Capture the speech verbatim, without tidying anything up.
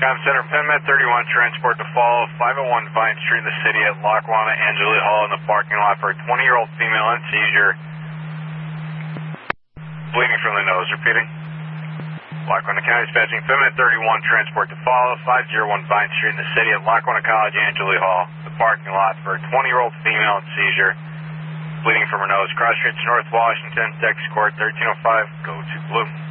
Com Center, PenMed thirty-one, transport to follow five oh one Vine Street in the city at Lackawanna Angeli Hall in the parking lot for a twenty-year-old female in seizure, bleeding from the nose. Repeating. Lackawanna County dispatching, PenMed thirty-one, transport to follow five oh one Vine Street in the city at Lackawanna College Angeli Hall, the parking lot for a twenty-year-old female in seizure, bleeding from her nose. Cross Streets, North Washington, Texas Court thirteen oh five, go to Blue.